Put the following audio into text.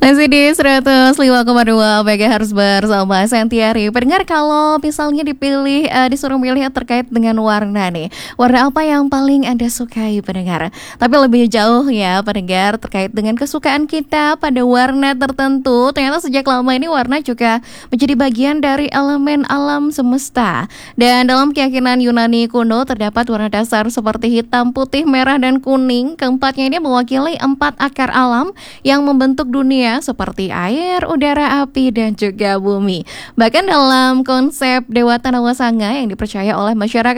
Masih di 105,2 MHz bersama Sentiari. Pendengar, kalau misalnya disuruh milih terkait dengan warna nih, warna apa yang paling Anda sukai, pendengar? Tapi lebih jauh ya, pendengar, terkait dengan kesukaan kita pada warna tertentu. Ternyata sejak lama ini warna juga menjadi bagian dari elemen alam semesta. Dan dalam keyakinan Yunani kuno terdapat warna dasar seperti hitam, putih, merah, dan kuning. Keempatnya ini mewakili 4 akar alam yang membentuk dunia seperti air, udara, api, dan juga bumi. Bahkan dalam konsep Dewa Tanah Wasanga yang dipercaya oleh masyarakat